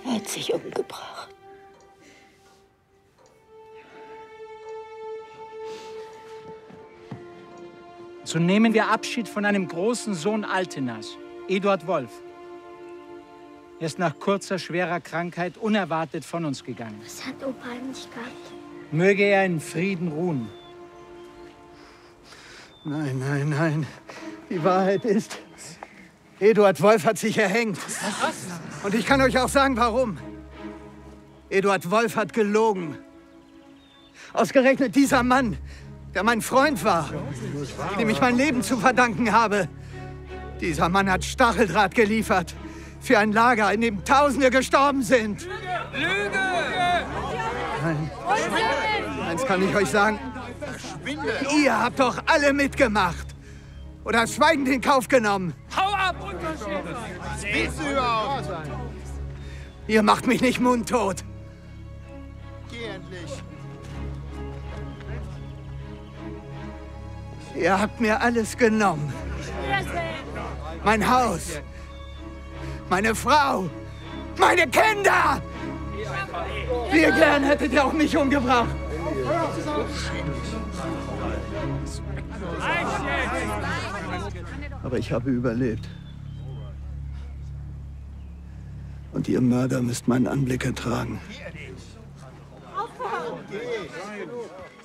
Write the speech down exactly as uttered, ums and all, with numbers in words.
Er hat sich umgebracht. So nehmen wir Abschied von einem großen Sohn Altenas, Eduard Wolf. Er ist nach kurzer, schwerer Krankheit unerwartet von uns gegangen. Was hat Opa eigentlich gehabt? Möge er in Frieden ruhen. Nein, nein, nein. Die Wahrheit ist, Eduard Wolf hat sich erhängt. Was? Und ich kann euch auch sagen, warum. Eduard Wolf hat gelogen. Ausgerechnet dieser Mann, der mein Freund war, dem ich mein Leben zu verdanken habe. Dieser Mann hat Stacheldraht geliefert für ein Lager, in dem Tausende gestorben sind. Lüge! Nein. Eins kann ich euch sagen. Ihr habt doch alle mitgemacht. Oder schweigend in Kauf genommen. Hau ab! Was willst du überhaupt? Ihr macht mich nicht mundtot. Geh endlich. Ihr habt mir alles genommen. Mein Haus. Meine Frau. Meine Kinder. Wie gern hättet ihr auch mich umgebracht. Aber ich habe überlebt. Und ihr Mörder müsst meinen Anblick ertragen.